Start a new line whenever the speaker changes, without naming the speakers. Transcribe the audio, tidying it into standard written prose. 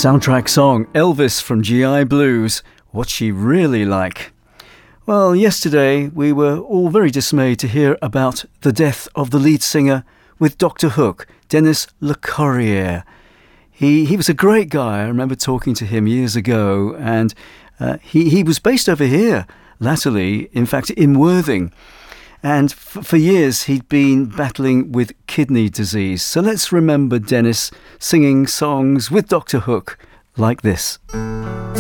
Soundtrack song, Elvis from GI Blues, What's She Really Like? Well, yesterday we were all very dismayed to hear about the death of the lead singer with Dr. Hook, Denis Lecorrier. He was a great guy. I remember talking to him years ago, and he was based over here, latterly, in fact, in Worthing. And for years he'd been battling with kidney disease. So let's remember Denis singing songs with Dr. Hook like this.